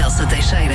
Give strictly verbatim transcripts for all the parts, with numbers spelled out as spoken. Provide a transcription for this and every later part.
Elsa Teixeira.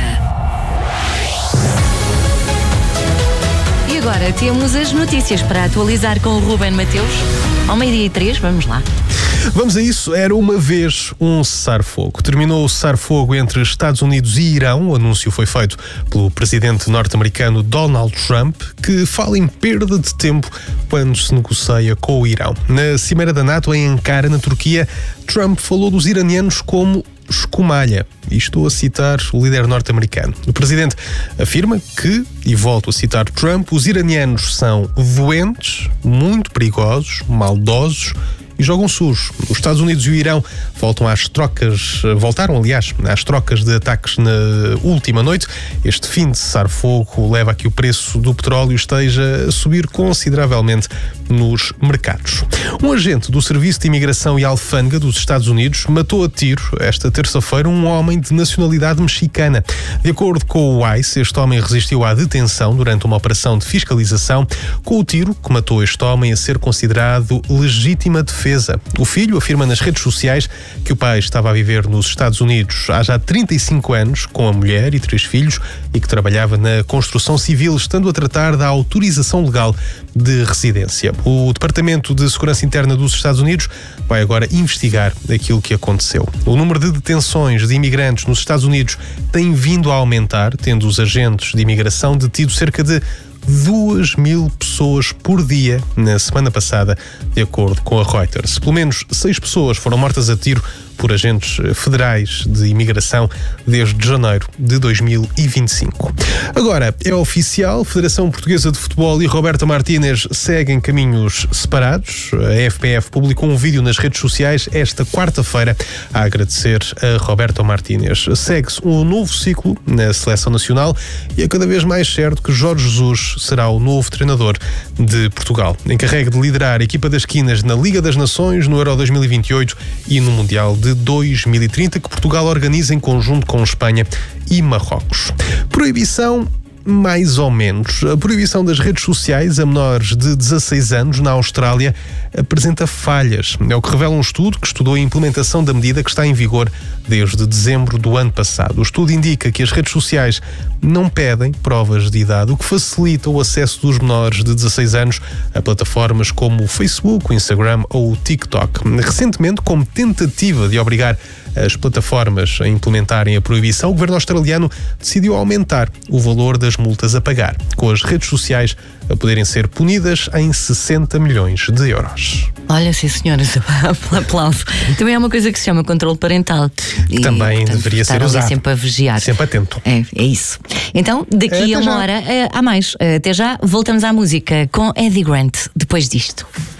E agora temos as notícias para atualizar com o Ruben Mateus. Ao meio-dia e três, vamos lá. Vamos a isso. Era uma vez um cessar-fogo. Terminou o cessar-fogo entre Estados Unidos e Irão. O anúncio foi feito pelo presidente norte-americano Donald Trump, que fala em perda de tempo quando se negocia com o Irão. Na cimeira da NATO em Ankara, na Turquia, Trump falou dos iranianos como escumalha. E estou a citar o líder norte-americano. O presidente afirma que, e volto a citar Trump, os iranianos são doentes, muito perigosos, maldosos e jogam sujo. Os Estados Unidos e o Irão voltam às trocas, voltaram, aliás, às trocas de ataques na última noite. Este fim de cessar-fogo leva a que o preço do petróleo esteja a subir consideravelmente nos mercados. Um agente do Serviço de Imigração e Alfândega dos Estados Unidos matou a tiro esta terça-feira um homem de nacionalidade mexicana. De acordo com o ICE, este homem resistiu à detenção durante uma operação de fiscalização, com o tiro que matou este homem a ser considerado legítima defesa. O filho afirma nas redes sociais que o pai estava a viver nos Estados Unidos há já trinta e cinco anos, com a mulher e três filhos, e que trabalhava na construção civil, estando a tratar da autorização legal de residência. O Departamento de Segurança Interna dos Estados Unidos vai agora investigar aquilo que aconteceu. O número de detenções de imigrantes nos Estados Unidos tem vindo a aumentar, tendo os agentes de imigração detido cerca de duas mil pessoas por dia na semana passada, de acordo com a Reuters. Pelo menos seis pessoas foram mortas a tiro por agentes federais de imigração desde janeiro de dois mil e vinte e cinco. Agora, é oficial, Federação Portuguesa de Futebol e Roberto Martínez seguem caminhos separados. A F P F publicou um vídeo nas redes sociais esta quarta-feira a agradecer a Roberto Martínez. Segue-se um novo ciclo na Seleção Nacional e é cada vez mais certo que Jorge Jesus será o novo treinador de Portugal. Encarregue de liderar a equipa das Quinas na Liga das Nações, no Euro dois mil e vinte e oito e no Mundial de dois mil e trinta, que Portugal organiza em conjunto com Espanha e Marrocos. Proibição mais ou menos. A proibição das redes sociais a menores de dezasseis anos na Austrália apresenta falhas. É o que revela um estudo que estudou a implementação da medida, que está em vigor desde dezembro do ano passado. O estudo indica que as redes sociais não pedem provas de idade, o que facilita o acesso dos menores de dezasseis anos a plataformas como o Facebook, o Instagram ou o TikTok. Recentemente, como tentativa de obrigar as plataformas a implementarem a proibição, o governo australiano decidiu aumentar o valor das multas a pagar, com as redes sociais a poderem ser punidas em sessenta milhões de euros. Olha, sim, senhoras, aplauso. Também é uma coisa que se chama controle parental. Que e, também portanto, deveria ser usado. Sempre a vigiar. Sempre atento. É, é isso. Então, daqui é, a uma já. hora, é, há mais. Até já, voltamos à música com Eddie Grant, depois disto.